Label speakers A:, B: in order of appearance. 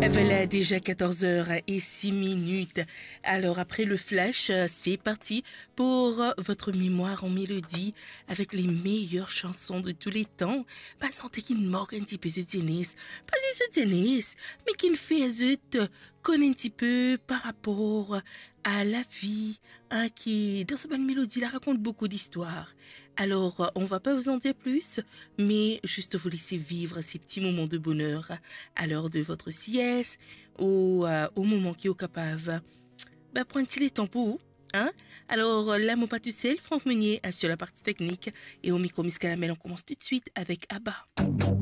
A: Voilà déjà 14h06. Alors après le flash, c'est parti pour votre mémoire en mélodie avec les meilleures chansons de tous les temps. Pas santé qui manque un petit peu de tennis, pas de tennis, mais qui fait zut connaît un petit peu par rapport à la vie, hein, qui dans cette bonne mélodie la raconte beaucoup d'histoires. Alors on va pas vous en dire plus, mais juste vous laisser vivre ces petits moments de bonheur à l'heure de votre sieste ou au moment qui est capable. Bah, prenez les temps pour vous. Hein? Alors là, mon pas tout seul, Franck Meunier sur la partie technique et au micro Miss Caramel, on commence tout de suite avec Abba.